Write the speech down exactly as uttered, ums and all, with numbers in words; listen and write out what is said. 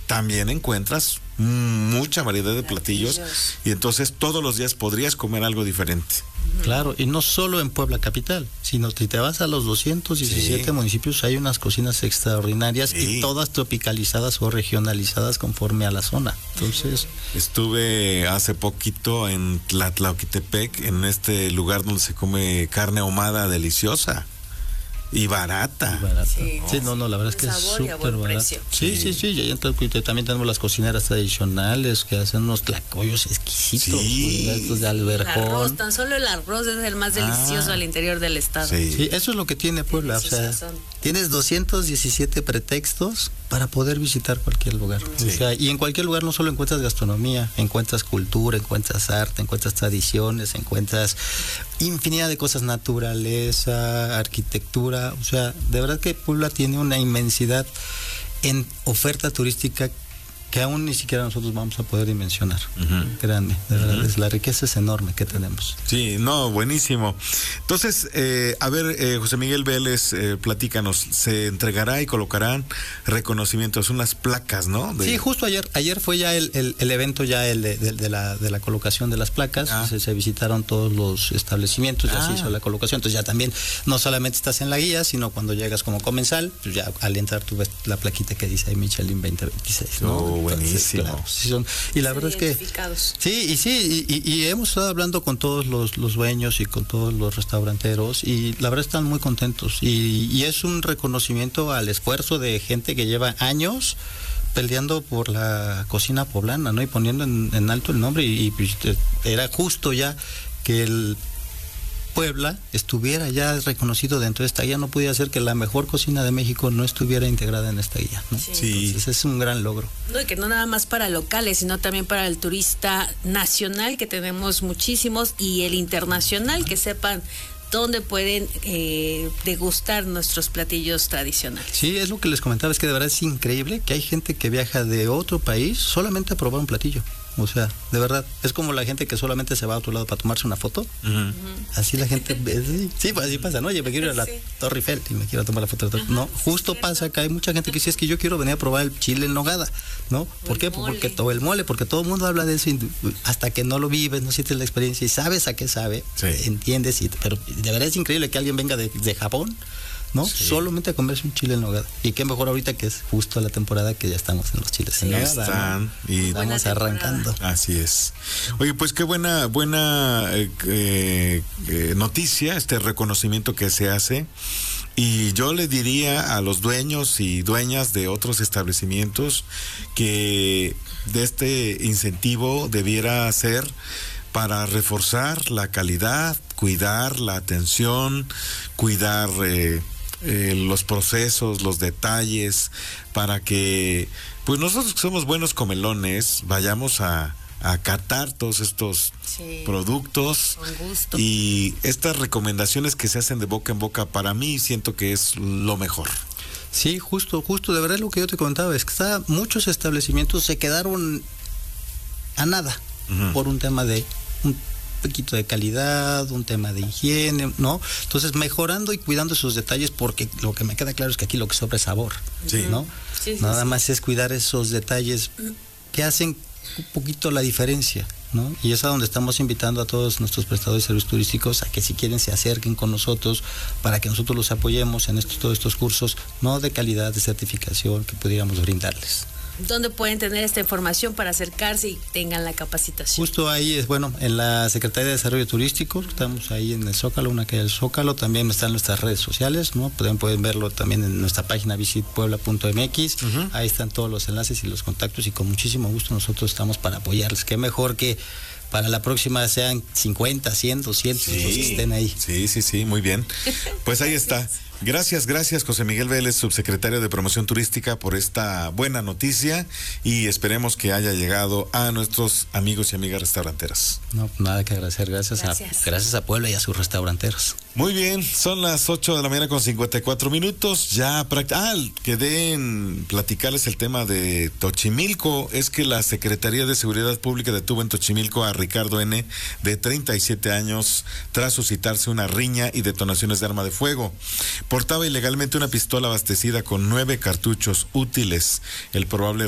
también encuentras mucha variedad de platillos, platillos y entonces todos los días podrías comer algo diferente. Claro, y no solo en Puebla capital, sino que te vas a los doscientos diecisiete sí. municipios, hay unas cocinas extraordinarias sí. y todas tropicalizadas o regionalizadas conforme a la zona. Entonces, estuve hace poquito en Tlatlauquitepec, en este lugar donde se come carne ahumada deliciosa. Y barata. Y barata. Sí. sí, no, no, la verdad es que es súper barata. Sí, sí, sí, sí, y también tenemos las cocineras tradicionales que hacen unos tlacoyos exquisitos. Sí. Estos de alberjón. El arroz, tan solo el arroz es el más delicioso ah, al interior del estado. Sí. sí, eso es lo que tiene Puebla, o sea, tienes doscientos diecisiete pretextos para poder visitar cualquier lugar. Sí. O sea, y en cualquier lugar no solo encuentras gastronomía, encuentras cultura, encuentras arte, encuentras tradiciones, encuentras infinidad de cosas, naturaleza, arquitectura. O sea, de verdad que Puebla tiene una inmensidad en oferta turística que aún ni siquiera nosotros vamos a poder dimensionar. Uh-huh. Grande, de verdad, uh-huh. es, la riqueza es enorme que tenemos. Sí, no, buenísimo. Entonces, eh, a ver, eh, José Miguel Vélez, eh, platícanos, se entregará y colocarán reconocimientos, unas placas, ¿no? De... Sí, justo ayer, ayer fue ya el, el, el evento ya el de, de, de, la, de la colocación de las placas, ah. se, se visitaron todos los establecimientos, ya ah. se hizo la colocación, entonces ya también no solamente estás en la guía, sino cuando llegas como comensal, pues ya al entrar tú ves la plaquita que dice ahí Michelin veinte veintiséis, ¿no? Oh. Buenísimo. Claro, sí son, y la verdad es que sí, y sí, y, y, y hemos estado hablando con todos los, los dueños y con todos los restauranteros y la verdad están muy contentos y, y es un reconocimiento al esfuerzo de gente que lleva años peleando por la cocina poblana, ¿no? Y poniendo en, en alto el nombre y, y pues, era justo ya que el Puebla estuviera ya reconocido dentro de esta guía. No podía ser que la mejor cocina de México no estuviera integrada en esta guía, ¿no? Sí. Entonces es un gran logro. No, y que no nada más para locales, sino también para el turista nacional, que tenemos muchísimos, y el internacional, que sepan dónde pueden eh, degustar nuestros platillos tradicionales. Sí, es lo que les comentaba, es que de verdad es increíble que hay gente que viaja de otro país solamente a probar un platillo. O sea, de verdad, es como la gente que solamente se va a otro lado para tomarse una foto. Uh-huh. Así la gente, sí, sí, pues así pasa, ¿no? Oye, me quiero ir a la sí. Torre Eiffel y me quiero tomar la foto. Ajá, no, justo sí, pasa que hay mucha gente que dice, es que yo quiero venir a probar el chile en nogada, ¿no? ¿Por qué? Mole. Porque todo el mole, porque todo el mundo habla de eso y hasta que no lo vives, no sientes la experiencia y sabes a qué sabe, sí. entiendes, y, pero de verdad es increíble que alguien venga de, de Japón, ¿no? Sí. Solamente a comerse un chile en nogada. Y qué mejor ahorita que es justo la temporada que ya estamos en los chiles en nogada. Están, ¿no? Y vamos arrancando. Así es. Oye, pues qué buena, buena eh, eh, eh, noticia, este reconocimiento que se hace. Y yo le diría a los dueños y dueñas de otros establecimientos que de este incentivo debiera ser para reforzar la calidad, cuidar la atención, cuidar eh, eh, los procesos, los detalles, para que pues nosotros que somos buenos comelones vayamos a, a catar todos estos sí, productos con gusto. Y estas recomendaciones que se hacen de boca en boca, para mí siento que es lo mejor. Sí, justo, justo, de verdad lo que yo te contaba es que está, muchos establecimientos se quedaron a nada uh-huh. por un tema de un poquito de calidad, un tema de higiene, ¿no? Entonces, mejorando y cuidando esos detalles, porque lo que me queda claro es que aquí lo que sobra es sabor, sí. ¿no? Sí, sí, Nada sí. más es cuidar esos detalles que hacen un poquito la diferencia, ¿no? Y es a donde estamos invitando a todos nuestros prestadores de servicios turísticos a que si quieren se acerquen con nosotros para que nosotros los apoyemos en estos, todos estos cursos, no de calidad, de certificación que pudiéramos brindarles. ¿Dónde pueden tener esta información para acercarse y tengan la capacitación? Justo ahí es, bueno, en la Secretaría de Desarrollo Turístico, estamos ahí en el Zócalo, una calle del Zócalo, también están nuestras redes sociales, ¿no? Pueden, pueden verlo también en nuestra página visit puebla punto m x, uh-huh. ahí están todos los enlaces y los contactos y con muchísimo gusto nosotros estamos para apoyarles. Qué mejor que para la próxima sean cincuenta, cien, doscientos sí, los que estén ahí. Sí, sí, sí, muy bien. Pues ahí está. Gracias, gracias José Miguel Vélez, subsecretario de Promoción Turística, por esta buena noticia y esperemos que haya llegado a nuestros amigos y amigas restauranteras. No, nada que agradecer, gracias, gracias. A, gracias a Puebla y a sus restauranteros. Muy bien, son las ocho de la mañana con cincuenta y cuatro minutos, ya práct- ah, quedé en platicarles el tema de Tochimilco. Es que la Secretaría de Seguridad Pública detuvo en Tochimilco a Ricardo N., de treinta y siete años, tras suscitarse una riña y detonaciones de arma de fuego. Portaba ilegalmente una pistola abastecida con nueve cartuchos útiles. El probable